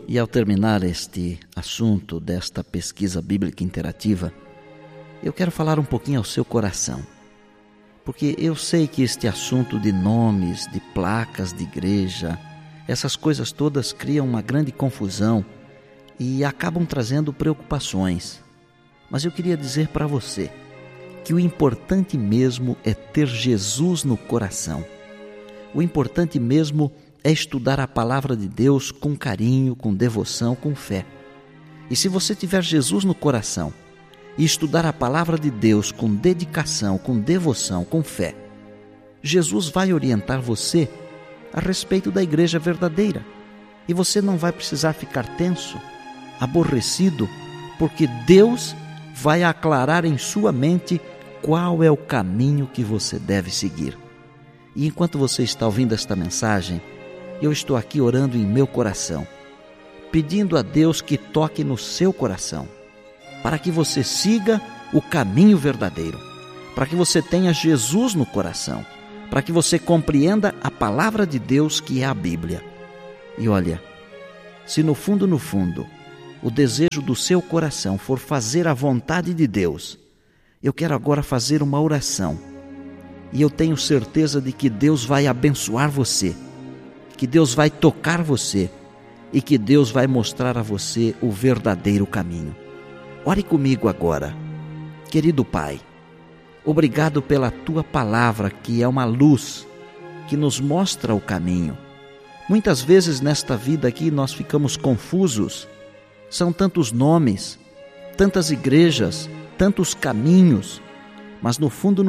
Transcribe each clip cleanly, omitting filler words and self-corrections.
E ao terminar este assunto desta pesquisa bíblica interativa, eu quero falar um pouquinho ao seu coração. Porque eu sei que este assunto de nomes, de placas de igreja, essas coisas todas criam uma grande confusão e acabam trazendo preocupações. Mas eu queria dizer para você que o importante mesmo é ter Jesus no coração. O importante mesmo é estudar a palavra de Deus com carinho, com devoção, com fé. E se você tiver Jesus no coração e estudar a palavra de Deus com dedicação, com devoção, com fé, Jesus vai orientar você a respeito da igreja verdadeira. E você não vai precisar ficar tenso, aborrecido, porque Deus vai aclarar em sua mente qual é o caminho que você deve seguir. E enquanto você está ouvindo esta mensagem, eu estou aqui orando em meu coração, pedindo a Deus que toque no seu coração, para que você siga o caminho verdadeiro, para que você tenha Jesus no coração, para que você compreenda a palavra de Deus que é a Bíblia. E olha, se no fundo, o desejo do seu coração for fazer a vontade de Deus, eu quero agora fazer uma oração. E eu tenho certeza de que Deus vai abençoar você, que Deus vai tocar você e que Deus vai mostrar a você o verdadeiro caminho. Ore comigo agora. Querido Pai, obrigado pela Tua palavra, que é uma luz, que nos mostra o caminho. Muitas vezes nesta vida aqui nós ficamos confusos. São tantos nomes, tantas igrejas, tantos caminhos, mas no fundo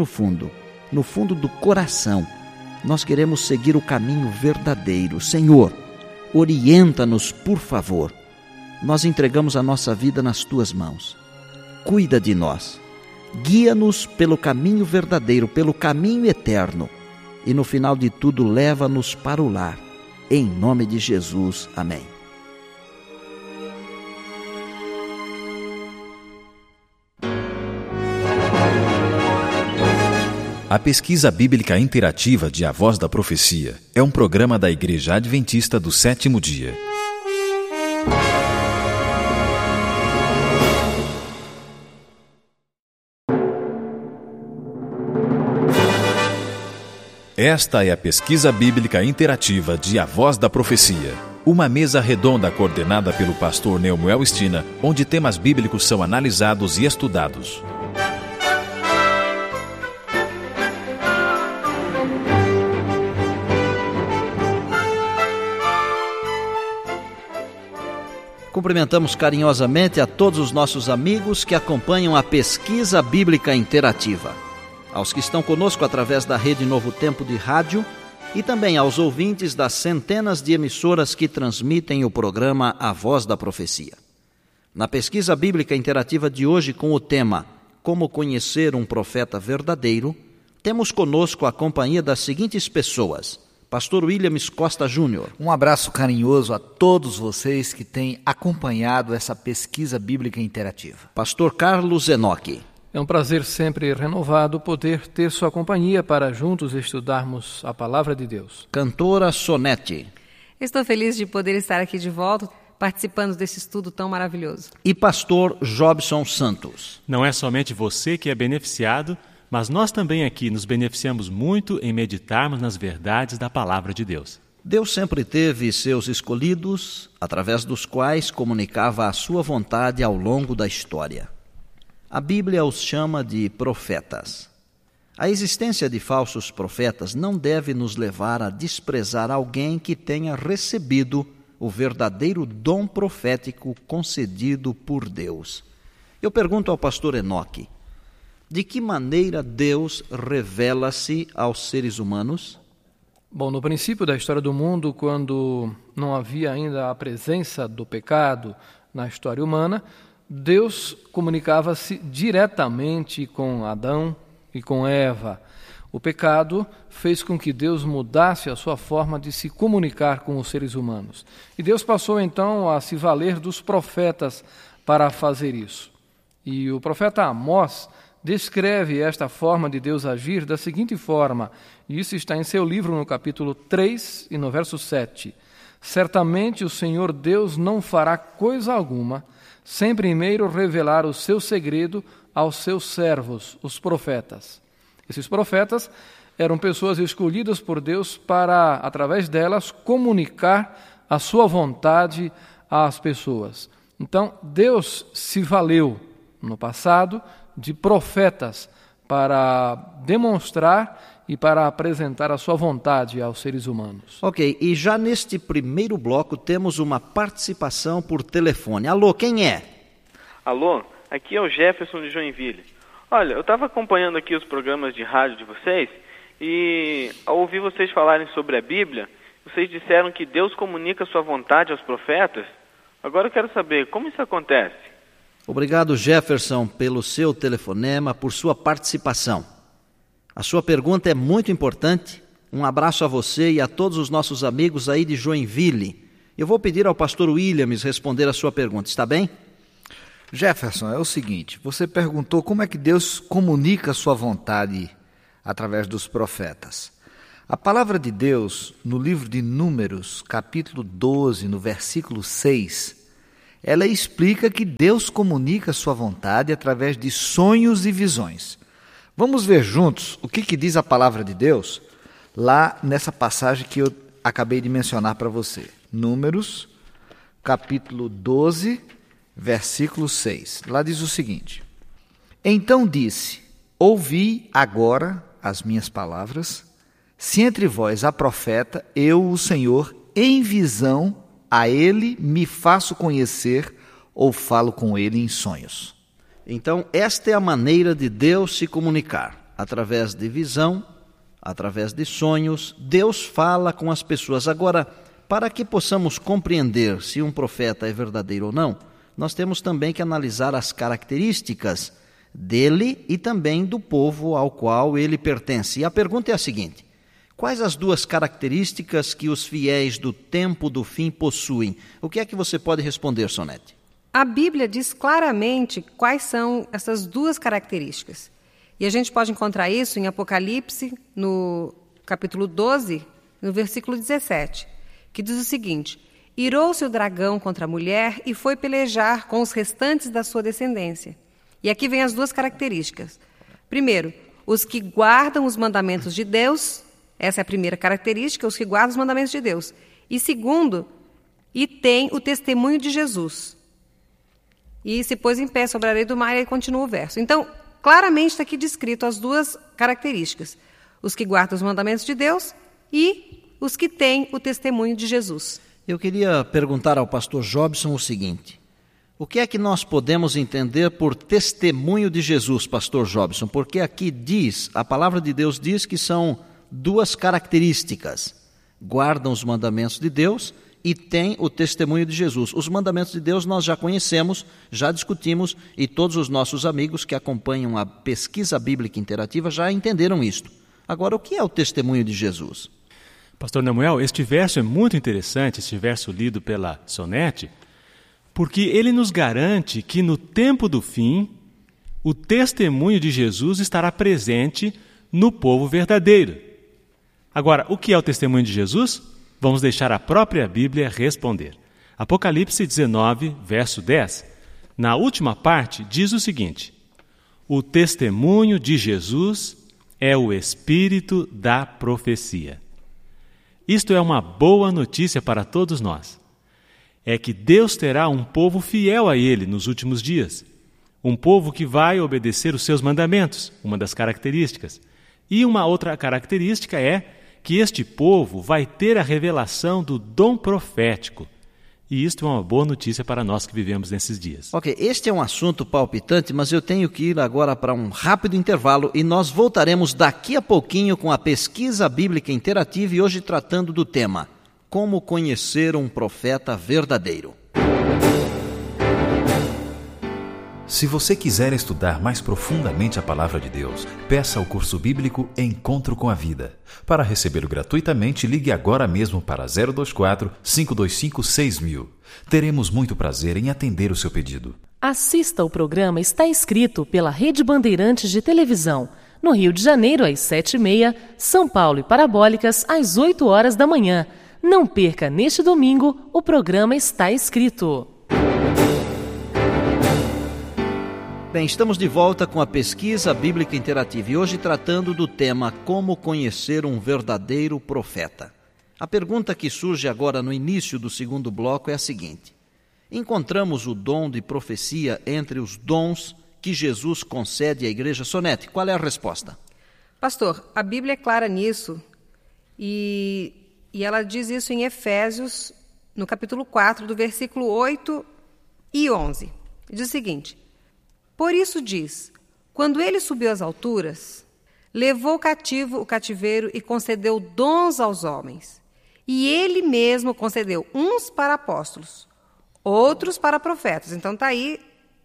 do coração, nós queremos seguir o caminho verdadeiro. Senhor, orienta-nos, por favor. Nós entregamos a nossa vida nas Tuas mãos. Cuida de nós. Guia-nos pelo caminho verdadeiro, pelo caminho eterno. E no final de tudo, leva-nos para o lar. Em nome de Jesus. Amém. A Pesquisa Bíblica Interativa de A Voz da Profecia é um programa da Igreja Adventista do Sétimo Dia. Esta é a Pesquisa Bíblica Interativa de A Voz da Profecia, uma mesa redonda coordenada pelo pastor Neumuel Stina, onde temas bíblicos são analisados e estudados. Cumprimentamos carinhosamente a todos os nossos amigos que acompanham a Pesquisa Bíblica Interativa, aos que estão conosco através da Rede Novo Tempo de rádio e também aos ouvintes das centenas de emissoras que transmitem o programa A Voz da Profecia. Na Pesquisa Bíblica Interativa de hoje, com o tema Como Conhecer um Profeta Verdadeiro, temos conosco a companhia das seguintes pessoas: Pastor Williams Costa Júnior. Um abraço carinhoso a todos vocês que têm acompanhado essa pesquisa bíblica interativa. Pastor Carlos Enoque. É um prazer sempre renovado poder ter sua companhia para juntos estudarmos a palavra de Deus. Cantora Sonete. Estou feliz de poder estar aqui de volta, participando desse estudo tão maravilhoso. E Pastor Jobson Santos. Não é somente você que é beneficiado, mas nós também aqui nos beneficiamos muito em meditarmos nas verdades da palavra de Deus. Deus sempre teve seus escolhidos, através dos quais comunicava a sua vontade ao longo da história. A Bíblia os chama de profetas. A existência de falsos profetas não deve nos levar a desprezar alguém que tenha recebido o verdadeiro dom profético concedido por Deus. Eu pergunto ao pastor Enoque: de que maneira Deus revela-se aos seres humanos? Bom, no princípio da história do mundo, quando não havia ainda a presença do pecado na história humana, Deus comunicava-se diretamente com Adão e com Eva. O pecado fez com que Deus mudasse a sua forma de se comunicar com os seres humanos. E Deus passou então a se valer dos profetas para fazer isso. E o profeta Amós descreve esta forma de Deus agir da seguinte forma, e isso está em seu livro no capítulo 3 e no verso 7. Certamente o Senhor Deus não fará coisa alguma, sem primeiro revelar o seu segredo aos seus servos, os profetas. Esses profetas eram pessoas escolhidas por Deus para, através delas, comunicar a sua vontade às pessoas. Então, Deus se valeu, no passado, de profetas para demonstrar e para apresentar a sua vontade aos seres humanos. Ok, e já neste primeiro bloco temos uma participação por telefone. Alô, quem é? Alô, aqui é o Jefferson de Joinville. Olha, eu estava acompanhando aqui os programas de rádio de vocês e ao ouvir vocês falarem sobre a Bíblia, vocês disseram que Deus comunica sua vontade aos profetas. Agora eu quero saber, como isso acontece? Obrigado, Jefferson, pelo seu telefonema, por sua participação. A sua pergunta é muito importante. Um abraço a você e a todos os nossos amigos aí de Joinville. Eu vou pedir ao pastor Williams responder a sua pergunta, está bem? Jefferson, é o seguinte, você perguntou como é que Deus comunica a sua vontade através dos profetas. A palavra de Deus, no livro de Números, capítulo 12, no versículo 6, ela explica que Deus comunica a sua vontade através de sonhos e visões. Vamos ver juntos o que diz a palavra de Deus lá nessa passagem que eu acabei de mencionar para você. Números, capítulo 12, versículo 6. Lá diz o seguinte: Então disse, ouvi agora as minhas palavras, se entre vós há profeta, eu, o Senhor, em visão, a ele me faço conhecer ou falo com ele em sonhos. Então, esta é a maneira de Deus se comunicar. Através de visão, através de sonhos, Deus fala com as pessoas. Agora, para que possamos compreender se um profeta é verdadeiro ou não, nós temos também que analisar as características dele e também do povo ao qual ele pertence. E a pergunta é a seguinte: quais as duas características que os fiéis do tempo do fim possuem? O que é que você pode responder, Sonete? A Bíblia diz claramente quais são essas duas características. E a gente pode encontrar isso em Apocalipse, no capítulo 12, no versículo 17, que diz o seguinte: Irou-se o dragão contra a mulher e foi pelejar com os restantes da sua descendência. E aqui vem as duas características. Primeiro, os que guardam os mandamentos de Deus, essa é a primeira característica, os que guardam os mandamentos de Deus. E segundo, e tem o testemunho de Jesus. E se pôs em pé sobre a areia do mar, e aí continua o verso. Então, claramente está aqui descrito as duas características: os que guardam os mandamentos de Deus e os que têm o testemunho de Jesus. Eu queria perguntar ao pastor Jobson o seguinte: o que é que nós podemos entender por testemunho de Jesus, pastor Jobson? Porque aqui diz, a palavra de Deus diz que são duas características: guardam os mandamentos de Deus e tem o testemunho de Jesus. Os mandamentos de Deus nós já conhecemos, já discutimos, e todos os nossos amigos que acompanham a pesquisa bíblica interativa já entenderam isto. Agora, o que é o testemunho de Jesus? Pastor Nemuel, este verso é muito interessante, este verso lido pela Sonete, porque ele nos garante que no tempo do fim, o testemunho de Jesus estará presente no povo verdadeiro. Agora, o que é o testemunho de Jesus? Vamos deixar a própria Bíblia responder. Apocalipse 19, verso 10, na última parte, diz o seguinte: o testemunho de Jesus é o espírito da profecia. Isto é uma boa notícia para todos nós. É que Deus terá um povo fiel a Ele nos últimos dias. Um povo que vai obedecer os seus mandamentos, uma das características. E uma outra característica é que este povo vai ter a revelação do dom profético. E isto é uma boa notícia para nós que vivemos nesses dias. Ok, este é um assunto palpitante, mas eu tenho que ir agora para um rápido intervalo e nós voltaremos daqui a pouquinho com a pesquisa bíblica interativa e hoje tratando do tema: como conhecer um profeta verdadeiro. Se você quiser estudar mais profundamente a Palavra de Deus, peça o curso bíblico Encontro com a Vida. Para recebê-lo gratuitamente, ligue agora mesmo para 024-525-6000. Teremos muito prazer em atender o seu pedido. Assista ao programa Está Escrito pela Rede Bandeirantes de Televisão, no Rio de Janeiro às 7h30, São Paulo e Parabólicas às 8h da manhã, Não perca neste domingo o programa Está Escrito. Bem, estamos de volta com a Pesquisa Bíblica Interativa e hoje tratando do tema Como Conhecer um Verdadeiro Profeta. A pergunta que surge agora no início do segundo bloco é a seguinte: encontramos o dom de profecia entre os dons que Jesus concede à Igreja? Sonete, qual é a resposta? Pastor, a Bíblia é clara nisso e ela diz isso em Efésios, no capítulo 4, do versículo 8 e 11. Diz o seguinte: por isso diz, quando ele subiu às alturas, levou cativo o cativeiro e concedeu dons aos homens. E ele mesmo concedeu uns para apóstolos, outros para profetas. Então está aí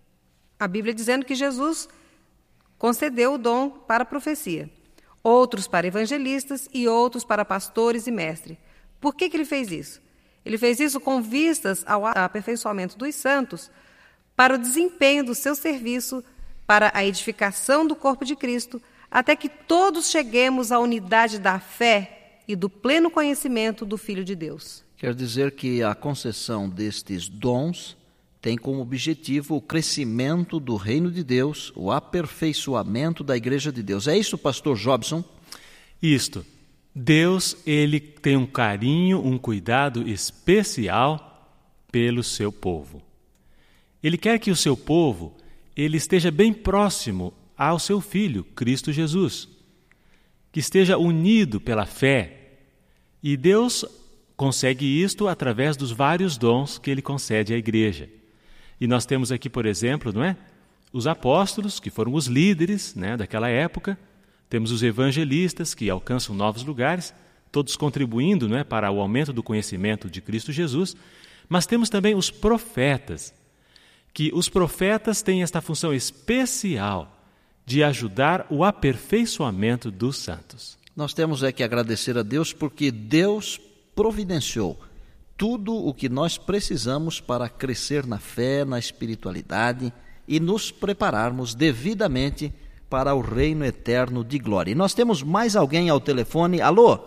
a Bíblia dizendo que Jesus concedeu o dom para a profecia. Outros para evangelistas e outros para pastores e mestres. Por que ele fez isso? Ele fez isso com vistas ao aperfeiçoamento dos santos, para o desempenho do seu serviço, para a edificação do corpo de Cristo, até que todos cheguemos à unidade da fé e do pleno conhecimento do Filho de Deus. Quer dizer que a concessão destes dons tem como objetivo o crescimento do reino de Deus, o aperfeiçoamento da Igreja de Deus. É isso, pastor Jobson? Isto. Deus, ele tem um carinho, um cuidado especial pelo seu povo. Ele quer que o seu povo ele esteja bem próximo ao seu Filho, Cristo Jesus, que esteja unido pela fé. E Deus consegue isto através dos vários dons que Ele concede à igreja. E nós temos aqui, por exemplo, não é? Os apóstolos, que foram os líderes, né, daquela época. Temos os evangelistas, que alcançam novos lugares, todos contribuindo, não é, para o aumento do conhecimento de Cristo Jesus. Mas temos também os profetas, que os profetas têm esta função especial de ajudar o aperfeiçoamento dos santos. Nós temos que agradecer a Deus porque Deus providenciou tudo o que nós precisamos para crescer na fé, na espiritualidade e nos prepararmos devidamente para o reino eterno de glória. E nós temos mais alguém ao telefone. Alô?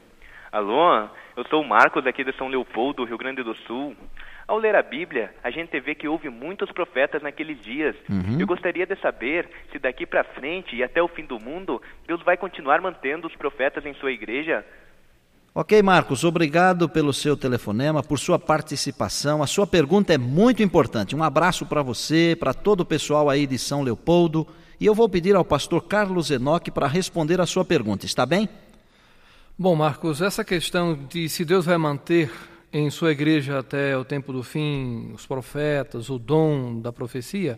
Alô, eu sou o Marcos aqui de São Leopoldo, Rio Grande do Sul. Ao ler a Bíblia, a gente vê que houve muitos profetas naqueles dias. Eu gostaria de saber se daqui para frente e até o fim do mundo, Deus vai continuar mantendo os profetas em sua igreja. Ok, Marcos, obrigado pelo seu telefonema, por sua participação. A sua pergunta é muito importante. Um abraço para você, para todo o pessoal aí de São Leopoldo. E eu vou pedir ao pastor Carlos Enoque para responder a sua pergunta, está bem? Bom, Marcos, essa questão de se Deus vai manter em sua igreja até o tempo do fim os profetas, o dom da profecia,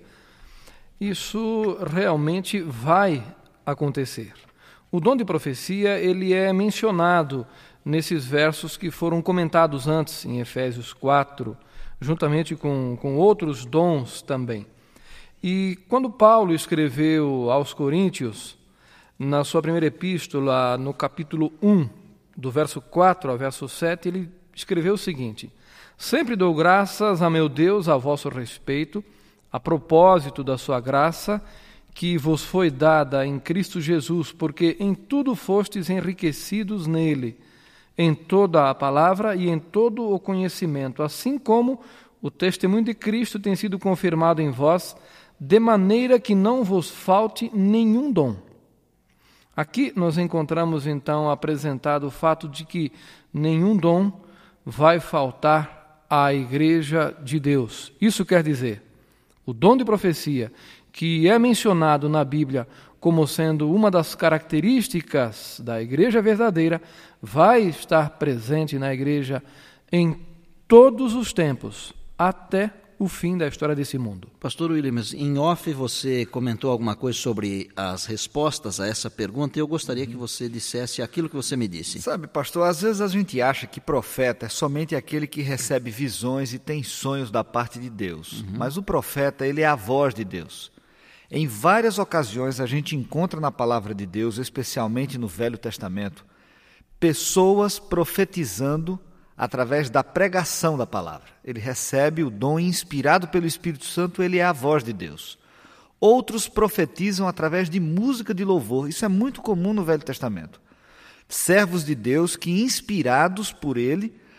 isso realmente vai acontecer. O dom de profecia, ele é mencionado nesses versos que foram comentados antes, em Efésios 4, juntamente com outros dons também. E quando Paulo escreveu aos Coríntios, na sua primeira epístola, no capítulo 1, do verso 4 ao verso 7, ele escreveu o seguinte: sempre dou graças a meu Deus a vosso respeito, a propósito da sua graça, que vos foi dada em Cristo Jesus, porque em tudo fostes enriquecidos nele, em toda a palavra e em todo o conhecimento, assim como o testemunho de Cristo tem sido confirmado em vós, de maneira que não vos falte nenhum dom. Aqui nós encontramos então apresentado o fato de que nenhum dom vai faltar à Igreja de Deus. Isso quer dizer, o dom de profecia, que é mencionado na Bíblia como sendo uma das características da Igreja verdadeira, vai estar presente na Igreja em todos os tempos, até o fim da história desse mundo. Pastor Williams, em off você comentou alguma coisa sobre as respostas a essa pergunta e eu gostaria que você dissesse aquilo que você me disse. Sabe, pastor, às vezes a gente acha que profeta é somente aquele que recebe visões e tem sonhos da parte de Deus. Mas o profeta, ele é a voz de Deus. Em várias ocasiões a gente encontra na palavra de Deus, especialmente no Velho Testamento, pessoas profetizando através da pregação da palavra. Ele recebe o dom inspirado pelo Espírito Santo, ele é a voz de Deus. Outros profetizam através de música de louvor. Isso é muito comum no Velho Testamento. Servos de Deus que, inspirados por ele,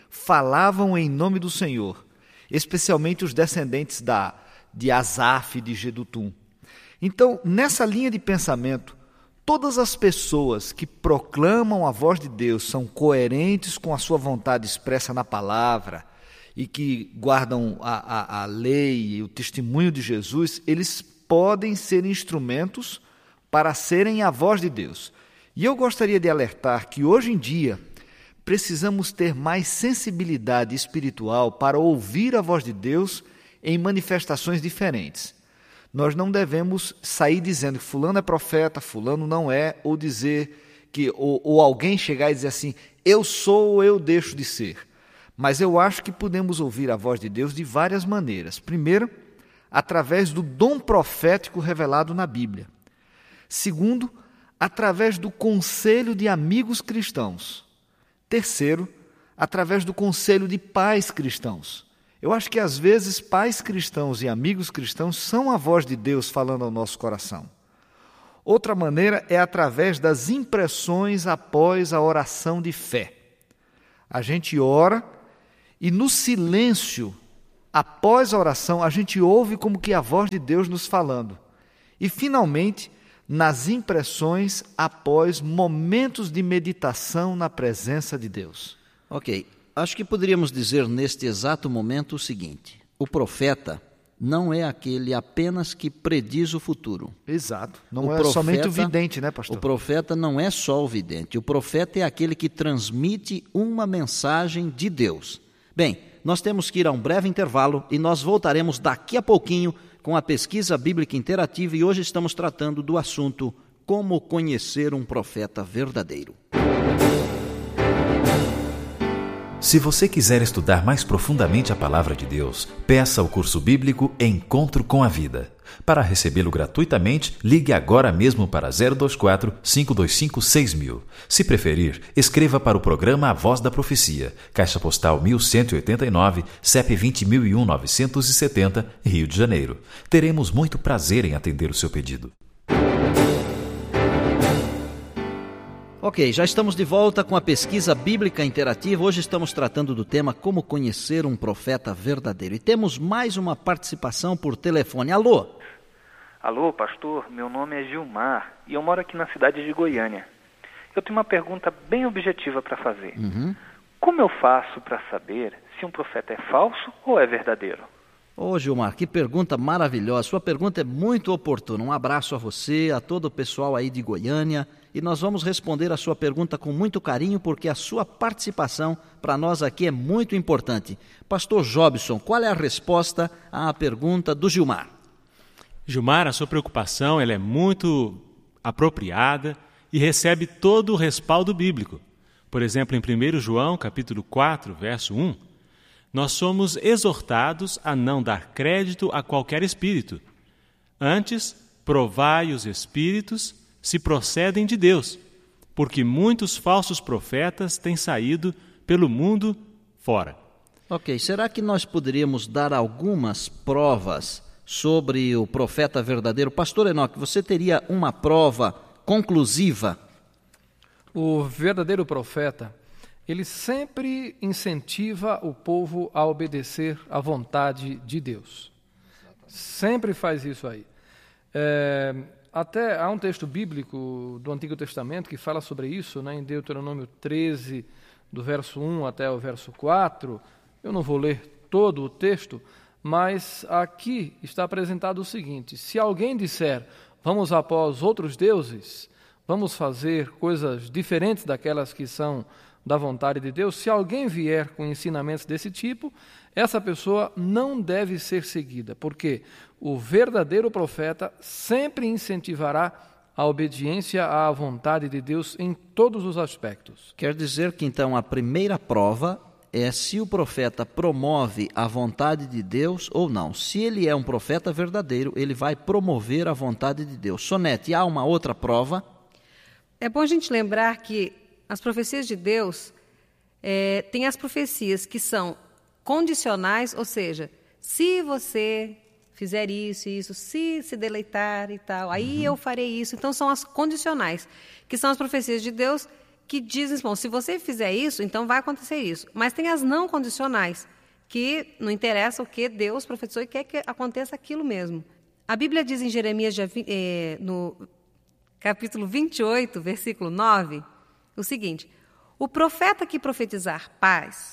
falavam em nome do Senhor, especialmente os descendentes de Asaf e de Jedutum. Então, nessa linha de pensamento, todas as pessoas que proclamam a voz de Deus são coerentes com a sua vontade expressa na palavra e que guardam a lei e o testemunho de Jesus, eles podem ser instrumentos para serem a voz de Deus. E eu gostaria de alertar que hoje em dia precisamos ter mais sensibilidade espiritual para ouvir a voz de Deus em manifestações diferentes. Nós não devemos sair dizendo que fulano é profeta, fulano não é, ou dizer que ou alguém chegar e dizer assim, eu sou ou eu deixo de ser. Mas eu acho que podemos ouvir a voz de Deus de várias maneiras. Primeiro, através do dom profético revelado na Bíblia. Segundo, através do conselho de amigos cristãos. Terceiro, através do conselho de pais cristãos. Eu acho que às vezes pais cristãos e amigos cristãos são a voz de Deus falando ao nosso coração. Outra maneira é através das impressões após a oração de fé. A gente ora e no silêncio, após a oração, a gente ouve como que a voz de Deus nos falando. E finalmente, nas impressões após momentos de meditação na presença de Deus. Ok. Acho que poderíamos dizer neste exato momento o seguinte: o profeta não é aquele apenas que prediz o futuro. Exato. Não é somente o vidente, né, pastor? O profeta não é só o vidente. O profeta é aquele que transmite uma mensagem de Deus. Bem, nós temos que ir a um breve intervalo e nós voltaremos daqui a pouquinho com a pesquisa bíblica interativa e hoje estamos tratando do assunto como conhecer um profeta verdadeiro. Se você quiser estudar mais profundamente a Palavra de Deus, peça o curso bíblico Encontro com a Vida. Para recebê-lo gratuitamente, ligue agora mesmo para 024-525-6000. Se preferir, escreva para o programa A Voz da Profecia, Caixa Postal 1189, CEP 20.001-970, Rio de Janeiro. Teremos muito prazer em atender o seu pedido. Ok, já estamos de volta com a pesquisa bíblica interativa. Hoje estamos tratando do tema como conhecer um profeta verdadeiro. E temos mais uma participação por telefone. Alô? Alô, pastor. Meu nome é Gilmar e eu moro aqui na cidade de Goiânia. Eu tenho uma pergunta bem objetiva para fazer. Como eu faço para saber se um profeta é falso ou é verdadeiro? Ô Gilmar, que pergunta maravilhosa. Sua pergunta é muito oportuna. Um abraço a você, a todo o pessoal aí de Goiânia. E nós vamos responder a sua pergunta com muito carinho, porque a sua participação para nós aqui é muito importante. Pastor Jobson, qual é a resposta à pergunta do Gilmar? Gilmar, a sua preocupação ela é muito apropriada e recebe todo o respaldo bíblico. Por exemplo, em 1 João, capítulo 4, verso 1, nós somos exortados a não dar crédito a qualquer espírito. Antes, provai os espíritos se procedem de Deus, porque muitos falsos profetas têm saído pelo mundo fora. Ok, será que nós poderíamos dar algumas provas sobre o profeta verdadeiro? Pastor Enoque, você teria uma prova conclusiva? O verdadeiro profeta, ele sempre incentiva o povo a obedecer à vontade de Deus. Sempre faz isso aí. Até há um texto bíblico do Antigo Testamento que fala sobre isso, né, em Deuteronômio 13, do verso 1 até o verso 4. Eu não vou ler todo o texto, mas aqui está apresentado o seguinte: se alguém disser, vamos após outros deuses, vamos fazer coisas diferentes daquelas que são da vontade de Deus, se alguém vier com ensinamentos desse tipo, essa pessoa não deve ser seguida, porque o verdadeiro profeta sempre incentivará a obediência à vontade de Deus em todos os aspectos. Quer dizer que, então, a primeira prova é se o profeta promove a vontade de Deus ou não. Se ele é um profeta verdadeiro, ele vai promover a vontade de Deus. Sonete, há uma outra prova? É bom a gente lembrar que as profecias de Deus têm as profecias que são condicionais, ou seja, se você fizer isso e isso, se deleitar e tal, aí eu farei isso. Então são as condicionais, que são as profecias de Deus que dizem, bom, se você fizer isso, então vai acontecer isso. Mas tem as não condicionais, que não interessa o que Deus profetizou e quer que aconteça aquilo mesmo. A Bíblia diz em Jeremias, no capítulo 28, versículo 9, o seguinte: o profeta que profetizar paz,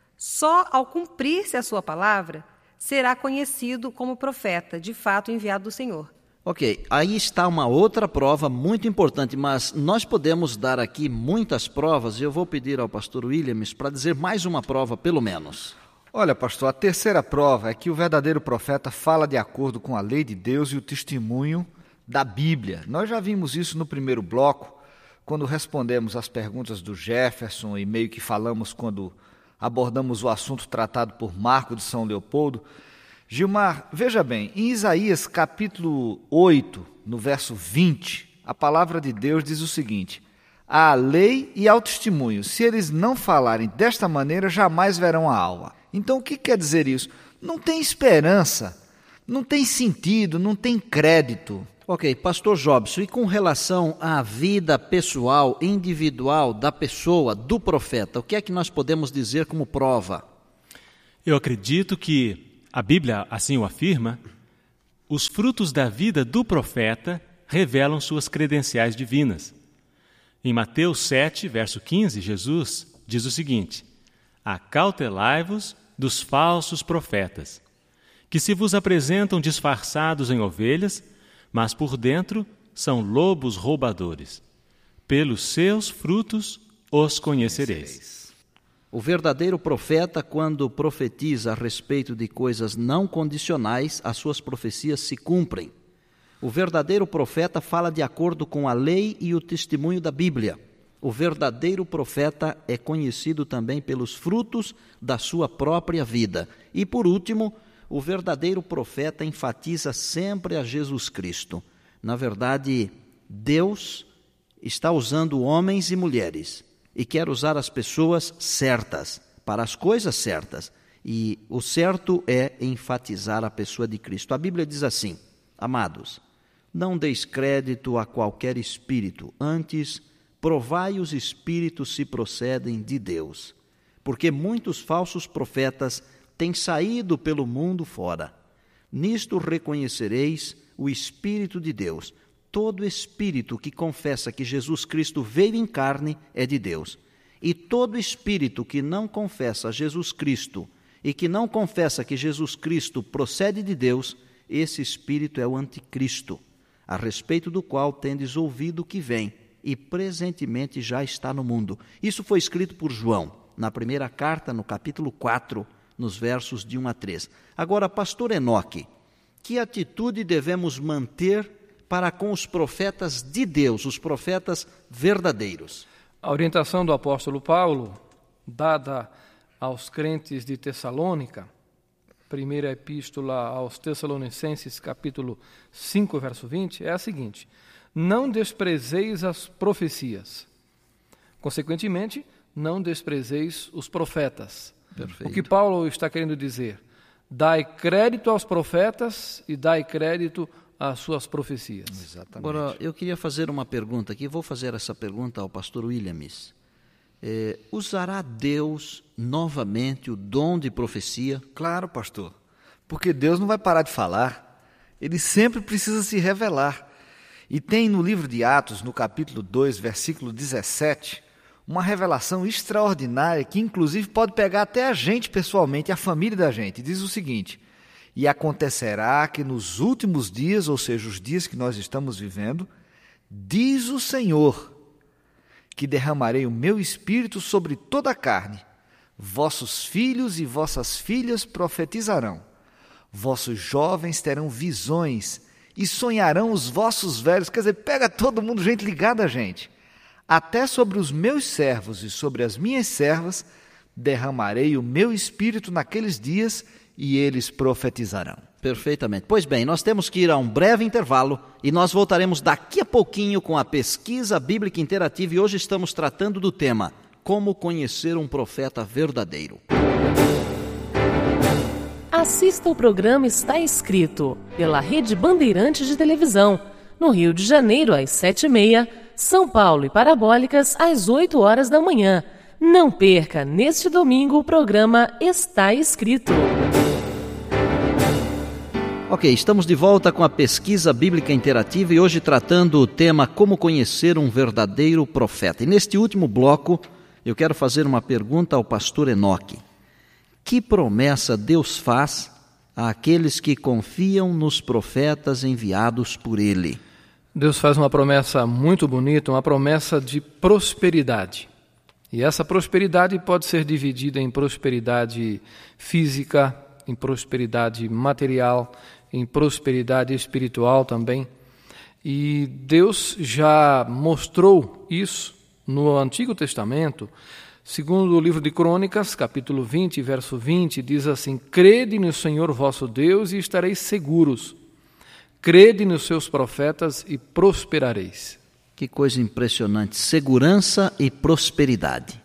só ao cumprir-se a sua palavra, será conhecido como profeta, de fato enviado do Senhor. Ok, aí está uma outra prova muito importante, mas nós podemos dar aqui muitas provas e eu vou pedir ao pastor Williams para dizer mais uma prova, pelo menos. Olha, pastor, a terceira prova é que o verdadeiro profeta fala de acordo com a lei de Deus e o testemunho da Bíblia. Nós já vimos isso no primeiro bloco, quando respondemos às perguntas do Jefferson e meio que falamos quando abordamos o assunto tratado por Marco de São Leopoldo. Gilmar, veja bem, em Isaías capítulo 8, no verso 20, a palavra de Deus diz o seguinte: à lei e ao testemunho, se eles não falarem desta maneira, jamais verão a alva. Então, o que quer dizer isso? Não tem esperança, não tem sentido, não tem crédito. Ok, pastor Jobson, e com relação à vida pessoal, individual da pessoa, do profeta, o que é que nós podemos dizer como prova? Eu acredito que a Bíblia assim o afirma, os frutos da vida do profeta revelam suas credenciais divinas. Em Mateus 7, verso 15, Jesus diz o seguinte: acautelai-vos dos falsos profetas, que se vos apresentam disfarçados em ovelhas, mas por dentro são lobos roubadores. Pelos seus frutos os conhecereis. O verdadeiro profeta, quando profetiza a respeito de coisas não condicionais, as suas profecias se cumprem. O verdadeiro profeta fala de acordo com a lei e o testemunho da Bíblia. O verdadeiro profeta é conhecido também pelos frutos da sua própria vida. E, por último, o verdadeiro profeta enfatiza sempre a Jesus Cristo. Na verdade, Deus está usando homens e mulheres e quer usar as pessoas certas, para as coisas certas. E o certo é enfatizar a pessoa de Cristo. A Bíblia diz assim: amados, não deis crédito a qualquer espírito, antes provai os espíritos se procedem de Deus, porque muitos falsos profetas têm saído pelo mundo fora. Nisto reconhecereis o Espírito de Deus. Todo espírito que confessa que Jesus Cristo veio em carne é de Deus. E todo espírito que não confessa Jesus Cristo e que não confessa que Jesus Cristo procede de Deus, esse espírito é o anticristo, a respeito do qual tendes ouvido que vem e presentemente já está no mundo. Isso foi escrito por João, na primeira carta, no capítulo 4, nos versos de 1 a 3. Agora, pastor Enoque, que atitude devemos manter para com os profetas de Deus, os profetas verdadeiros? A orientação do apóstolo Paulo, dada aos crentes de Tessalônica, primeira epístola aos Tessalonicenses, capítulo 5, verso 20, é a seguinte: não desprezeis as profecias. Consequentemente, não desprezeis os profetas. Perfeito. O que Paulo está querendo dizer? Dai crédito aos profetas e dai crédito às suas profecias. Exatamente. Agora, eu queria fazer uma pergunta aqui, vou fazer essa pergunta ao pastor Williams. Usará Deus novamente o dom de profecia? Claro, pastor, porque Deus não vai parar de falar, Ele sempre precisa se revelar. E tem no livro de Atos, no capítulo 2, versículo 17, uma revelação extraordinária que inclusive pode pegar até a gente pessoalmente, a família da gente. Diz o seguinte: e acontecerá que nos últimos dias, ou seja, os dias que nós estamos vivendo, diz o Senhor, que derramarei o meu espírito sobre toda a carne. Vossos filhos e vossas filhas profetizarão. Vossos jovens terão visões e sonharão os vossos velhos. Quer dizer, pega todo mundo, gente ligada a gente. Até sobre os meus servos e sobre as minhas servas derramarei o meu espírito naqueles dias e eles profetizarão. Perfeitamente. Pois bem, nós temos que ir a um breve intervalo e nós voltaremos daqui a pouquinho com a pesquisa bíblica interativa e hoje estamos tratando do tema Como conhecer um profeta verdadeiro. Assista o programa Está Escrito pela Rede Bandeirantes de Televisão, no Rio de Janeiro às 7h30, São Paulo e Parabólicas, às 8 horas da manhã. Não perca, neste domingo, o programa Está Escrito. Ok, estamos de volta com a pesquisa bíblica interativa e hoje tratando o tema Como conhecer um verdadeiro profeta. E neste último bloco, eu quero fazer uma pergunta ao pastor Enoque. Que promessa Deus faz àqueles que confiam nos profetas enviados por Ele? Deus faz uma promessa muito bonita, uma promessa de prosperidade. E essa prosperidade pode ser dividida em prosperidade física, em prosperidade material, em prosperidade espiritual também. E Deus já mostrou isso no Antigo Testamento. Segundo o livro de Crônicas, capítulo 20, verso 20, diz assim: crede no Senhor vosso Deus e estareis seguros. Crede nos seus profetas e prosperareis. Que coisa impressionante, segurança e prosperidade.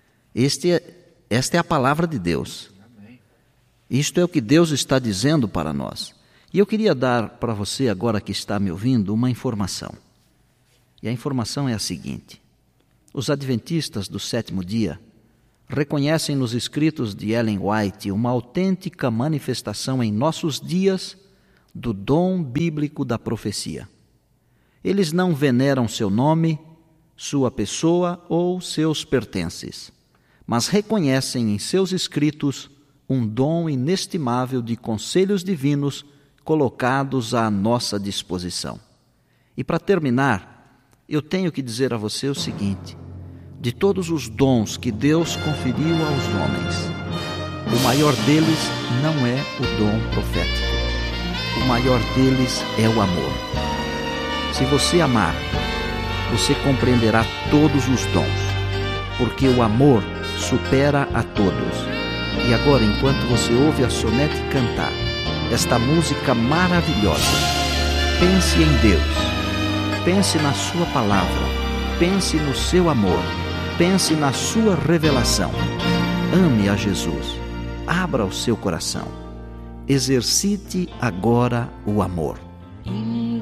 Esta é a palavra de Deus. Isto é o que Deus está dizendo para nós. E eu queria dar para você, agora que está me ouvindo, uma informação. E a informação é a seguinte: os adventistas do sétimo dia reconhecem nos escritos de Ellen White uma autêntica manifestação em nossos dias do dom bíblico da profecia. Eles não veneram seu nome, sua pessoa ou seus pertences, mas reconhecem em seus escritos um dom inestimável de conselhos divinos colocados à nossa disposição. E para terminar, eu tenho que dizer a você o seguinte: de todos os dons que Deus conferiu aos homens, o maior deles não é o dom profético. O maior deles é o amor. Se você amar, você compreenderá todos os dons, porque o amor supera a todos. E agora, enquanto você ouve a Sonete cantar esta música maravilhosa, pense em Deus, pense na sua palavra, pense no seu amor, pense na sua revelação. Ame a Jesus, abra o seu coração, exercite agora o amor.